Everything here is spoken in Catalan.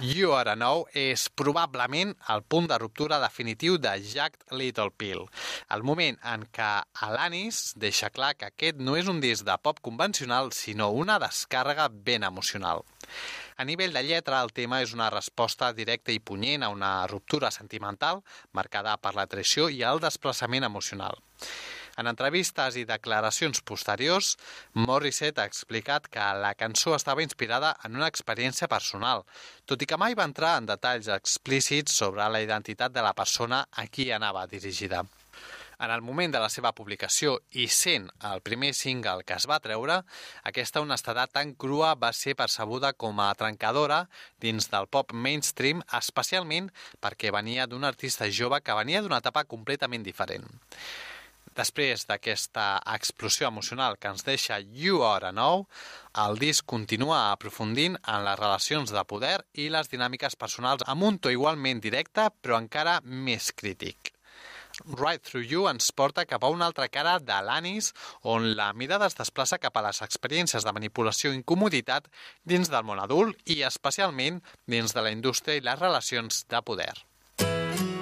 You Are a Now és probablement el punt de ruptura definitiu de Jagged Little Pill, el moment en què Alanis deixa clar que aquest no és un disc de pop convencional, sinó una descàrrega ben emocional. A nivell de lletra, el tema és una resposta directa i punyent a una ruptura sentimental marcada per la traïció i el desplaçament emocional. En entrevistes i declaracions posteriors, Morissette ha explicat que la cançó estava inspirada en una experiència personal, tot i que mai va entrar en detalls explícits sobre la identitat de la persona a qui anava dirigida. En el moment de la seva publicació i sent el primer single que es va treure, aquesta honestedat tan crua va ser percebuda com a trencadora dins del pop mainstream, especialment perquè venia d'un artista jove que venia d'una etapa completament diferent. Després d'aquesta explosió emocional que ens deixa You Are a Now, el disc continua aprofundint en les relacions de poder i les dinàmiques personals amb un to igualment directe, però encara més crític. Right Through You ens porta cap a una altra cara d'Alanis, on la mirada es desplaça cap a les experiències de manipulació i incomoditat dins del món adult i especialment dins de la indústria i les relacions de poder.